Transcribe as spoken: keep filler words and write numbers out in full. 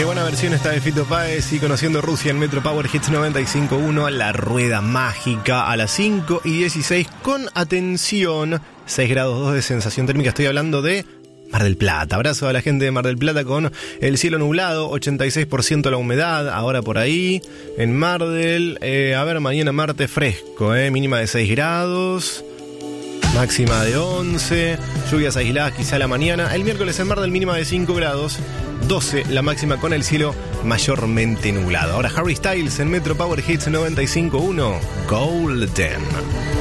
Qué buena versión está de Fito Páez y Conociendo Rusia en Metro Power Hits noventa y cinco punto uno. La rueda mágica a las cinco y dieciséis con atención, seis grados dos de sensación térmica. Estoy hablando de Mar del Plata. Abrazo a la gente de Mar del Plata con el cielo nublado, ochenta y seis por ciento la humedad, ahora por ahí. En Mar del, eh, a ver, mañana martes fresco, eh, mínima de seis grados, máxima de once, lluvias aisladas quizá a la mañana. El miércoles en Mar del mínima de cinco grados, doce la máxima con el cielo mayormente nublado. Ahora Harry Styles en Metro Power Hits noventa y cinco punto uno, Golden.